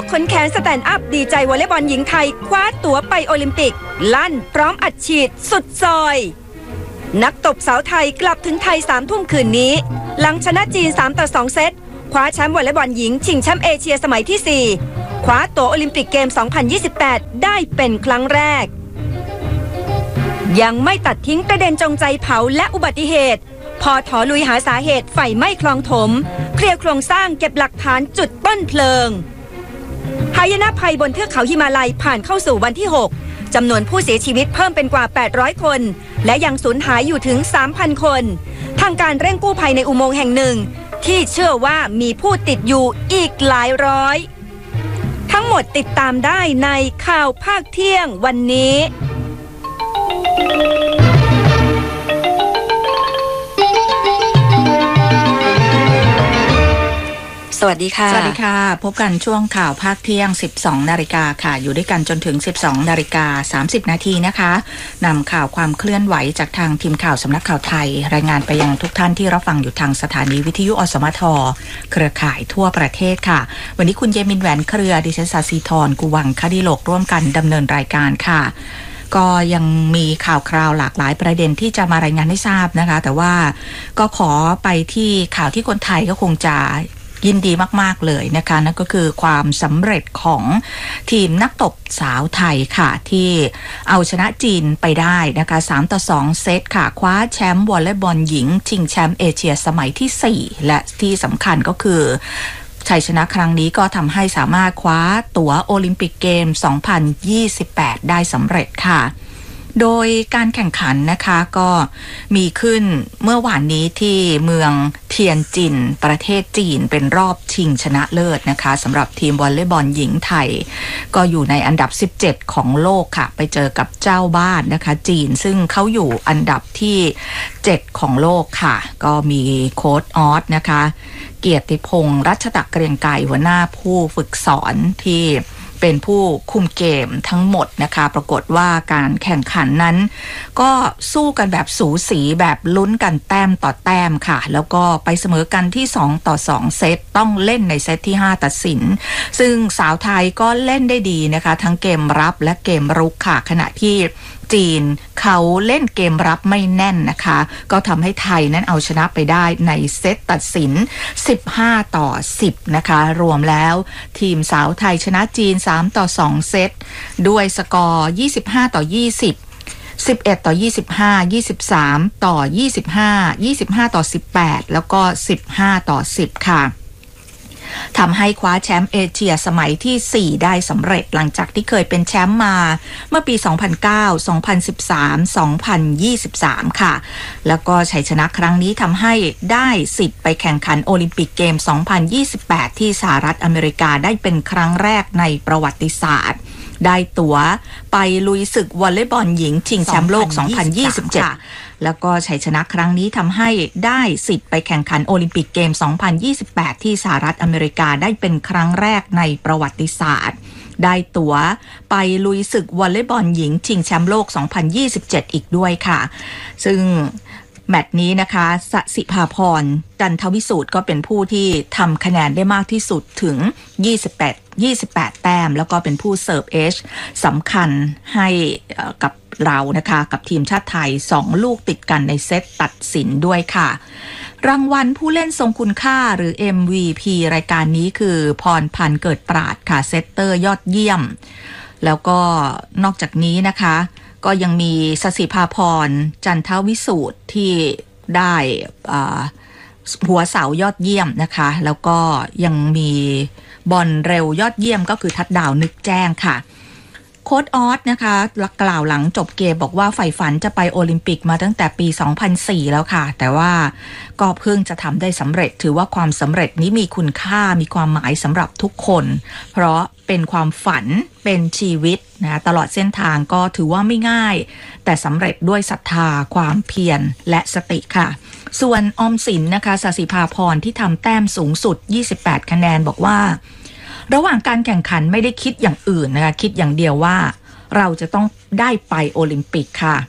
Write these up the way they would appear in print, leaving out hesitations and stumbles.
ขนแขนสแตนด์อัพดีใจวอลเลย์บอลหญิงไทยคว้าตั๋วไปโอลิมปิกลั่นพร้อมอัดฉีดสุดซอยนักตบสาวไทยกลับถึงไทย3 ทุ่มคืนนี้หลังชนะจีน3-2 เซตคว้าแชมป์วอลเลย์บอลหญิงชิงแชมป์เอเชียสมัยที่4คว้าตั๋วโอลิมปิกเกม 2028 ได้เป็นครั้งแรกยังไม่ตัดทิ้งประเด็นจงใจเผาและอุบัติเหตุพอถอลุยหาสาเหตุไฟไหม้คลองถมเคลียร์โครงสร้างเก็บหลักฐานจุดต้นเพลิงหายนะภัยบนเทือกเขาหิมาลัยผ่านเข้าสู่วันที่6จำนวนผู้เสียชีวิตเพิ่มเป็นกว่า800คนและยังสูญหายอยู่ถึง 3,000 คนทางการเร่งกู้ภัยในอุโมงค์แห่งหนึ่งที่เชื่อว่ามีผู้ติดอยู่อีกหลายร้อยทั้งหมดติดตามได้ในข่าวภาคเที่ยงวันนี้สวัสดีค่ะสวัสดีค่ะพบกันช่วงข่าวภาคเที่ยง 12 นาฬิกาค่ะอยู่ด้วยกันจนถึง 12 นาฬิกา 30 นาทีนะคะนำข่าวความเคลื่อนไหวจากทางทีมข่าวสำนักข่าวไทยรายงานไปยังทุกท่านที่รับฟังอยู่ทางสถานีวิทยุอสมทเครือข่ายทั่วประเทศค่ะวันนี้คุณเยมินแหวนเครือดิฉันศศิธรกุวังคดิโลกร่วมกันดำเนินรายการค่ะก็ยังมีข่าวคราวหลากหลายประเด็นที่จะมารายงานให้ทราบนะคะแต่ว่าก็ขอไปที่ข่าวที่คนไทยก็คงจะยินดีมากๆเลยนะคะนั่นก็คือความสำเร็จของทีมนักตบสาวไทยค่ะที่เอาชนะจีนไปได้นะคะ3-2 เซตค่ะคว้าแชมป์วอลเลย์บอลหญิงชิงแชมป์เอเชียสมัยที่4และที่สำคัญก็คือชัยชนะครั้งนี้ก็ทำให้สามารถคว้าตั๋วโอลิมปิกเกม 2028 ได้สำเร็จค่ะโดยการแข่งขันนะคะก็มีขึ้นเมื่อวานนี้ที่เมืองเทียนจินประเทศจีนเป็นรอบชิงชนะเลิศนะคะสำหรับทีมวอลเลย์บอลหญิงไทยก็อยู่ในอันดับ17ของโลกค่ะไปเจอกับเจ้าบ้านนะคะจีนซึ่งเขาอยู่อันดับที่7ของโลกค่ะก็มีโค้ชออสนะคะเกียรติพงษ์รัชตะเกรียงไกรหัวหน้าผู้ฝึกสอนที่เป็นผู้คุมเกมทั้งหมดนะคะปรากฏว่าการแข่งขันนั้นก็สู้กันแบบสูสีแบบลุ้นกันแต้มต่อแต้มค่ะแล้วก็ไปเสมอกันที่2-2 เซตต้องเล่นในเซตที่5ตัดสินซึ่งสาวไทยก็เล่นได้ดีนะคะทั้งเกมรับและเกมรุกค่ะขณะที่จีนเขาเล่นเกมรับไม่แน่นนะคะก็ทำให้ไทยนั้นเอาชนะไปได้ในเซตตัดสิน15-10นะคะรวมแล้วทีมสาวไทยชนะจีน3-2 เซตด้วยสกอร์25-20 11-25 23-25 25-18แล้วก็15-10ค่ะทำให้คว้าแชมป์เอเชียสมัยที่4ได้สำเร็จหลังจากที่เคยเป็นแชมป์มาเมื่อปี2009 2013 2023ค่ะแล้วก็ชัยชนะครั้งนี้ทำให้ได้สิทธิ์ไปแข่งขันโอลิมปิกเกม 2028 ที่สหรัฐอเมริกาได้เป็นครั้งแรกในประวัติศาสตร์ได้ตั๋วไปลุยศึกวอลเลย์บอลหญิงชิงแชมป์โลก 2027 แล้วก็ชัยชนะครั้งนี้ทำให้ได้สิทธิ์ไปแข่งขันโอลิมปิกเกม 2028 ที่สหรัฐอเมริกาได้เป็นครั้งแรกในประวัติศาสตร์ได้ตั๋วไปลุยศึกวอลเลย์บอลหญิงชิงแชมป์โลก 2027 อีกด้วยค่ะซึ่งแมตช์นี้นะคะสศิภาพรจันทวิสูตรก็เป็นผู้ที่ทำคะแนนได้มากที่สุดถึง28 แต้มแล้วก็เป็นผู้เสิร์ฟเอชสำคัญให้กับเรานะคะกับทีมชาติไทย2ลูกติดกันในเซตตัดสินด้วยค่ะรางวัลผู้เล่นทรงคุณค่าหรือ MVP รายการนี้คือพรพันธ์เกิดปราดค่ะเซตเตอร์ยอดเยี่ยมแล้วก็นอกจากนี้นะคะก็ยังมีสศิภาพรจันทวิสูตรที่ได้หัวเสายอดเยี่ยมนะคะแล้วก็ยังมีบอลเร็วยอดเยี่ยมก็คือทัดดาวนึกแจ้งค่ะโค้ชออสนะคะกล่าวหลังจบเกมบอกว่าใฝ่ฝันจะไปโอลิมปิกมาตั้งแต่ปี 2004 แล้วค่ะแต่ว่าก็เพิ่งจะทำได้สำเร็จถือว่าความสำเร็จนี้มีคุณค่ามีความหมายสำหรับทุกคนเพราะเป็นความฝันเป็นชีวิตนะตลอดเส้นทางก็ถือว่าไม่ง่ายแต่สำเร็จด้วยศรัทธาความเพียรและสติค่ะส่วนออมสินนะคะสศิภาพรที่ทำแต้มสูงสุด28 คะแนนบอกว่าระหว่างการแข่งขันไม่ได้คิดอย่างอื่นนะคะคิดอย่างเดียวว่าเราจะต้องได้ไปโอลิมปิกค่ะ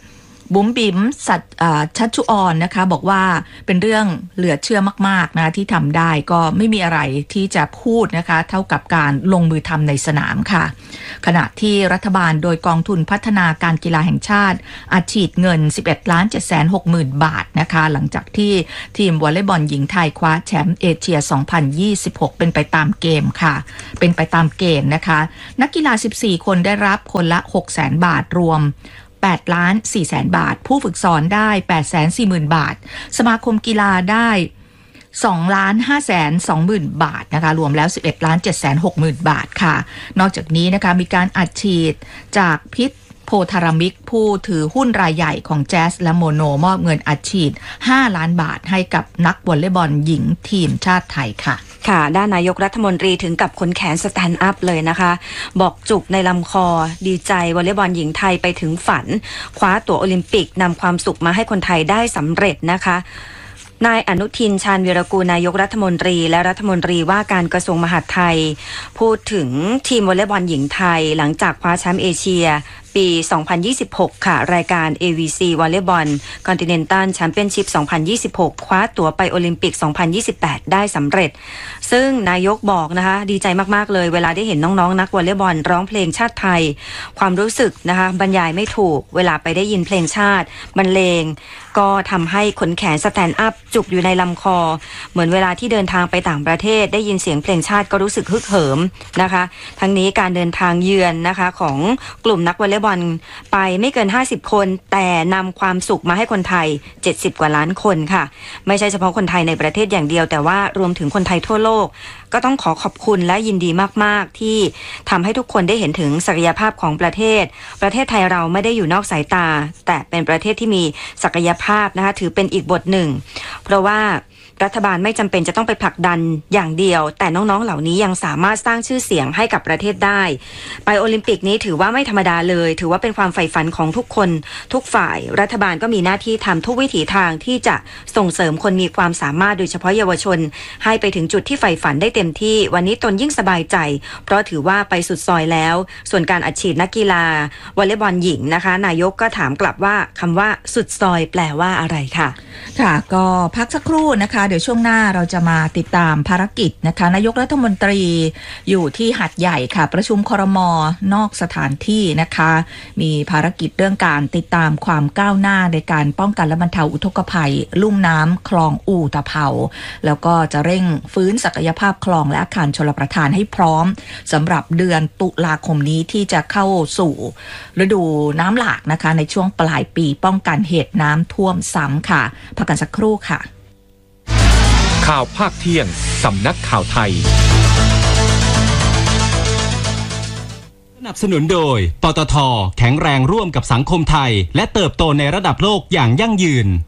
บุ๋มบิ๋มชัชชุออนนะคะบอกว่าเป็นเรื่องเหลือเชื่อมากๆนะที่ทำได้ก็ไม่มีอะไรที่จะพูดนะคะเท่ากับการลงมือทำในสนามค่ะขณะที่รัฐบาลโดยกองทุนพัฒนาการกีฬาแห่งชาติอัดฉีดเงิน 11,760,000 บาทนะคะหลังจากที่ทีมวอลเลย์บอลหญิงไทยคว้าแชมป์เอเชีย 2026 เป็นไปตามเกมค่ะเป็นไปตามเกณฑ์นะคะนักกีฬา 14 คนได้รับคนละ 600,000 บาทรวม8,400,000 บาทผู้ฝึกสอนได้ 840,000 บาทสมาคมกีฬาได้2,520,000 บาทนะคะรวมแล้ว 11,760,000 บาทค่ะนอกจากนี้นะคะมีการอัดฉีดจากพิษโพธารามิกผู้ถือหุ้นรายใหญ่ของแจ๊สและโมโนมอบเงินอัดฉีด5 ล้านบาทให้กับนักวอลเลย์บอลหญิงทีมชาติไทยค่ะค่ะด้านนายกรัฐมนตรีถึงกับขนแขนสแตนด์อัพเลยนะคะบอกจุกในลำคอดีใจวอลเลย์บอลหญิงไทยไปถึงฝันคว้าตั๋วโอลิมปิกนำความสุขมาให้คนไทยได้สำเร็จนะคะนายอนุทินชาญวีรกูลนายกรัฐมนตรีและรัฐมนตรีว่าการกระทรวงมหาดไทยพูดถึงทีมวอลเลย์บอลหญิงไทยหลังจากคว้าแชมป์เอเชียปี 2026 ค่ะรายการ AVC วอลเลย์บอลคอนติเนนตัลแชมเปี้ยนชิพ 2026 คว้าตั๋วไปโอลิมปิก 2028 ได้สำเร็จซึ่งนายกบอกนะคะดีใจมากๆเลยเวลาได้เห็นน้องๆนักวอลเลย์บอลร้องเพลงชาติไทยความรู้สึกนะคะบรรยายไม่ถูกเวลาไปได้ยินเพลงชาติบรรเลงก็ทำให้ขนแขนสแตนด์อัพจุกอยู่ในลำคอเหมือนเวลาที่เดินทางไปต่างประเทศได้ยินเสียงเพลงชาติก็รู้สึกฮึกเหิมนะคะทั้งนี้การเดินทางเยือนนะคะของกลุ่มนักวอลเลย์บอลไปไม่เกิน50คนแต่นำความสุขมาให้คนไทย70กว่าล้านคนค่ะไม่ใช่เฉพาะคนไทยในประเทศอย่างเดียวแต่ว่ารวมถึงคนไทยทั่วโลกก็ต้องขอบคุณและยินดีมากๆที่ทำให้ทุกคนได้เห็นถึงศักยภาพของประเทศไทยเราไม่ได้อยู่นอกสายตาแต่เป็นประเทศที่มีศักยภาพนะคะถือเป็นอีกบทหนึ่งเพราะว่ารัฐบาลไม่จำเป็นจะต้องไปผลักดันอย่างเดียวแต่น้องๆเหล่านี้ยังสามารถสร้างชื่อเสียงให้กับประเทศได้ไปโอลิมปิกนี้ถือว่าไม่ธรรมดาเลยถือว่าเป็นความใฝ่ฝันของทุกคนทุกฝ่ายรัฐบาลก็มีหน้าที่ทำทุกวิถีทางที่จะส่งเสริมคนมีความสามารถโดยเฉพาะเยาวชนให้ไปถึงจุดที่ใฝ่ฝันได้เต็มที่วันนี้ตนยิ่งสบายใจเพราะถือว่าไปสุดซอยแล้วส่วนการอัดฉีดนักกีฬาวอลเลย์บอลหญิงนะคะนายกก็ถามกลับว่าคำว่าสุดซอยแปลว่าอะไรค่ะค่ะก็พักสักครู่นะคะเดี๋ยวช่วงหน้าเราจะมาติดตามภารกิจนะคะนายกรัฐมนตรีอยู่ที่หาดใหญ่ค่ะประชุมครม.นอกสถานที่นะคะมีภารกิจเรื่องการติดตามความก้าวหน้าในการป้องกันและบรรเทาอุทกภัยลุ่มน้ำคลองอู่ตะเภาแล้วก็จะเร่งฟื้นศักยภาพคลองและอาคารชลประทานให้พร้อมสำหรับเดือนตุลาคมนี้ที่จะเข้าสู่ฤดูน้ำหลากนะคะในช่วงปลายปีป้องกันเหตุน้ำท่วมซ้ำค่ะพักกันสักครู่ค่ะข่าวภาคเที่ยงสำนักข่าวไทยสนับสนุนโดยปตท.แข็งแรงร่วมกับสังคมไทยและเติบโตในระดับโลกอย่างยั่งยืน